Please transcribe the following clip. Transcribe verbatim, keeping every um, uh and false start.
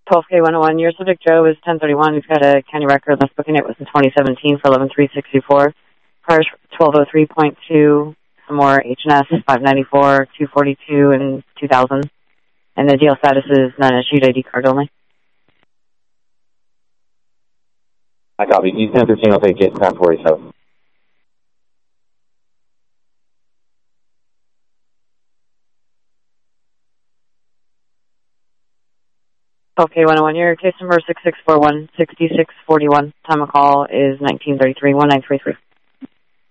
twelve K one oh one, your subject Joe is ten thirty-one. We've got a county record. Last booking it was in twenty seventeen for eleven three sixty-four. Cars twelve oh three point two, some more H and S five ninety-four, two forty-two, and two thousand. And the D L status is non-issued I D card only. I copy. East ten thirteen, I'll take it. ten forty-seven. Okay, one oh one, your case number six six four one, six six four one. Time of call is nineteen thirty-three, one nine three three.